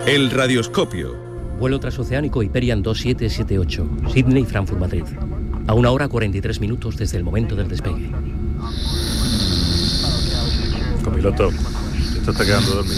El Radioscopio. Vuelo transoceánico Iberian 2778, Sydney, Frankfurt, Madrid. A 1 hora 43 minutos desde el momento del despegue. Copiloto, esto está quedando dormido.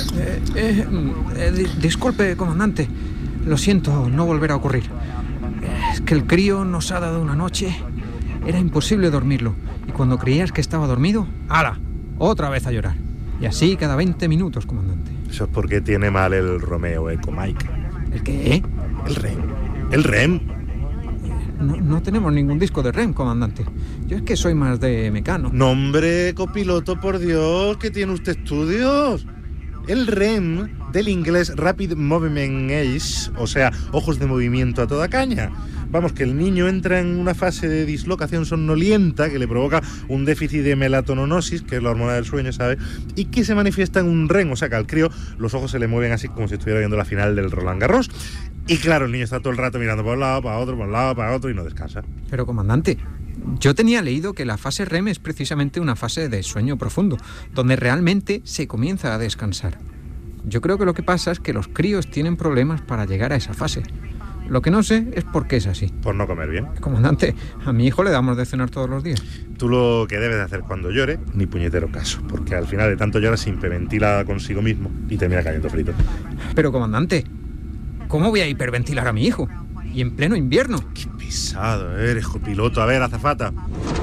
Disculpe, comandante. Lo siento, no volverá a ocurrir. Es que el crío nos ha dado una noche. Era imposible dormirlo. Y cuando creías que estaba dormido, ¡hala! Otra vez a llorar. Y así cada 20 minutos, comandante. Eso es porque tiene mal el Romeo Eco Mike. ¿El qué? El REM. ¿El REM? No tenemos ningún disco de REM, comandante. Yo es que soy más de Mecano. No, hombre, copiloto, por Dios, que tiene usted estudios. El REM, del inglés Rapid Movement Age, o sea, ojos de movimiento a toda caña. Vamos, que el niño entra en una fase de dislocación somnolienta que le provoca un déficit de melatononosis, que es la hormona del sueño, ¿sabes? Y que se manifiesta en un REM, o sea que al crío los ojos se le mueven así como si estuviera viendo la final del Roland Garros. Y claro, el niño está todo el rato mirando por un lado, para otro, por un lado, para otro y no descansa. Pero, comandante, yo tenía leído que la fase REM es precisamente una fase de sueño profundo, donde realmente se comienza a descansar. Yo creo que lo que pasa es que los críos tienen problemas para llegar a esa fase. Lo que no sé es por qué es así. Por no comer bien. Comandante, a mi hijo le damos de cenar todos los días. Tú lo que debes de hacer cuando llore, ni puñetero caso, porque al final de tanto llora se hiperventila consigo mismo y termina cayendo frito. Pero, comandante, ¿cómo voy a hiperventilar a mi hijo? Y en pleno invierno. Qué pesado eres, copiloto. A ver, azafata.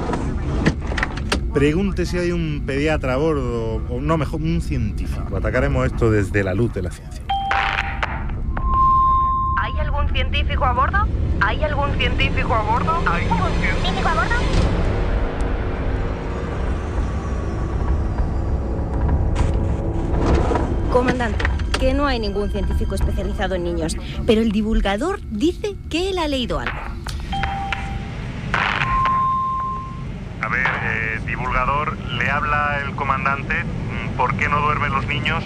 Pregunte si hay un pediatra a bordo, o no, mejor, un científico. Atacaremos esto desde la luz de la ciencia. ¿Hay algún científico a bordo? ¿Hay algún científico a bordo? ¿Hay algún científico a bordo? Comandante, que no hay ningún científico especializado en niños, pero el divulgador dice que él ha leído algo. A ver, divulgador, le habla el comandante. ¿Por qué no duermen los niños?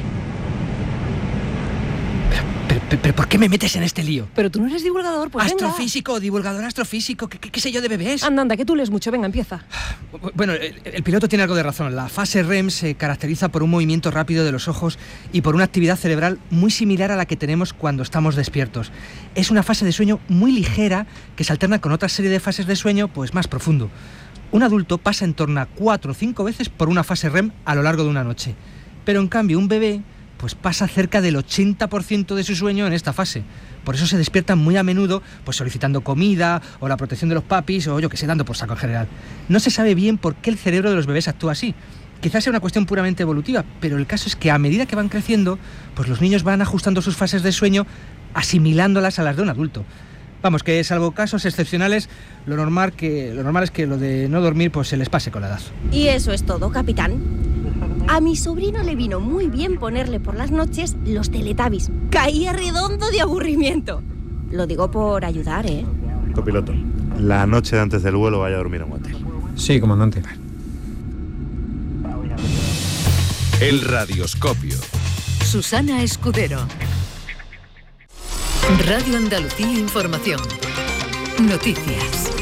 ¿Pero por qué me metes en este lío? Pero tú no eres divulgador, pues astrofísico, divulgador astrofísico, ¿qué sé yo de bebés? Anda, que tú lees mucho, venga, empieza. Bueno, el piloto tiene algo de razón. La fase REM se caracteriza por un movimiento rápido de los ojos y por una actividad cerebral muy similar a la que tenemos cuando estamos despiertos. Es una fase de sueño muy ligera que se alterna con otra serie de fases de sueño pues más profundo. Un adulto pasa en torno a 4 o 5 veces por una fase REM a lo largo de una noche. Pero en cambio un bebé pues pasa cerca del 80% de su sueño en esta fase. Por eso se despiertan muy a menudo pues solicitando comida o la protección de los papis o yo que sé, dando por saco en general. No se sabe bien por qué el cerebro de los bebés actúa así. Quizás sea una cuestión puramente evolutiva, pero el caso es que a medida que van creciendo, pues los niños van ajustando sus fases de sueño, asimilándolas a las de un adulto. Vamos, que salvo casos excepcionales, lo normal es que lo de no dormir pues se les pase con la edad. Y eso es todo, capitán. A mi sobrino le vino muy bien ponerle por las noches los Teletubbies. Caía redondo de aburrimiento. Lo digo por ayudar, ¿eh? Copiloto, la noche de antes del vuelo vaya a dormir en un hotel. Sí, comandante. El Radioscopio. Susana Escudero. Radio Andalucía Información. Noticias.